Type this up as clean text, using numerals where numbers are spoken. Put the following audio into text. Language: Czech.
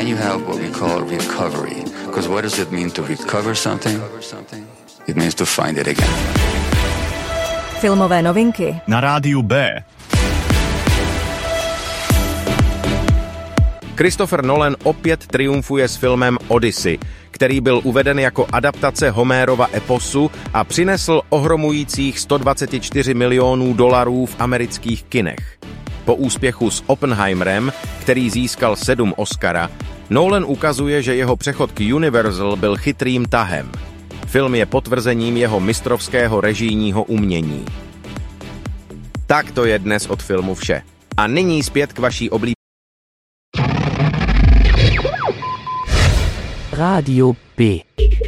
then you have what we call recovery. Because what does it mean to recover something? It means to find it again. Filmové novinky na rádiu B. Christopher Nolan opět triumfuje s filmem Odyssey, který byl uveden jako adaptace Homérova eposu a přinesl ohromujících $124 milionů v amerických kinech. Po úspěchu s Oppenheimerem, který získal 7 Oscara, Nolan ukazuje, že jeho přechod k Universal byl chytrým tahem. Film je potvrzením jeho mistrovského režijního umění. Tak to je dnes od filmu vše. A nyní zpět k vaší oblíbené Radio B.